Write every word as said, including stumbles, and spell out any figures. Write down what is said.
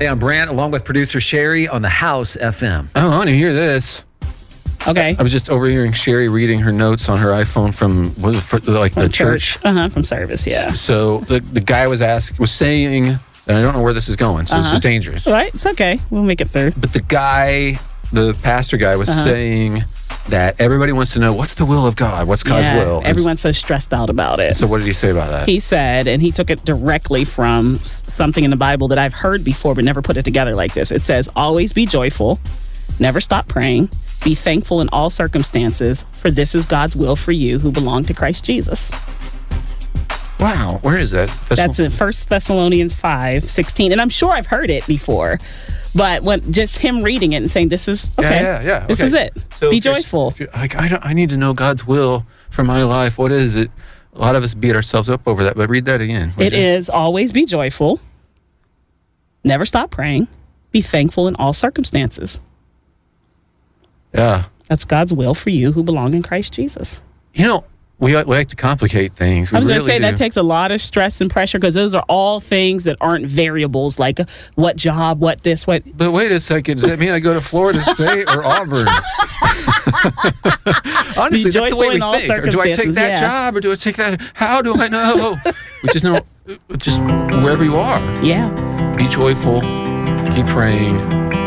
Hey, I'm Brant, along with producer Sherry on the House F M. Oh, I want to hear this. Okay. I was just overhearing Sherry reading her notes on her iPhone from what was it, like From the church. church. Uh-huh, from service, yeah. So the the guy was asked was saying, and I don't know where this is going, so Uh-huh. this is dangerous. All right, it's okay. We'll make it through. But the guy, the pastor guy, was Uh-huh. saying that everybody wants to know what's the will of God, what's God's yeah, will. And everyone's so stressed out about it. So what did he say about that? He said, and he took it directly from s- something in the Bible that I've heard before but never put it together like this. It says, always be joyful, never stop praying, be thankful in all circumstances, for this is God's will for you who belong to Christ Jesus. Wow, where is that? That's in First Thessalonians five sixteen. And I'm sure I've heard it before, but when just him reading it and saying, this is, okay, Yeah, yeah, yeah. this okay. is it. So be if you're- joyful. if you're like, I, don't, I need to know God's will for my life. What is it? A lot of us beat ourselves up over that, but read that again. What It is always be joyful, never stop praying, be thankful in all circumstances. Yeah. That's God's will for you who belong in Christ Jesus. You know, we, we like to complicate things. We I was going really to say do. that takes a lot of stress and pressure because those are all things that aren't variables like uh, what job, what this, what. But wait a second. Does that mean I go to Florida State or Auburn? Honestly, that's the joyful way we in all think. Or do I take circumstances, that yeah. job or do I take that? How do I know? We just know, just wherever you are. Yeah. Be joyful. Keep praying.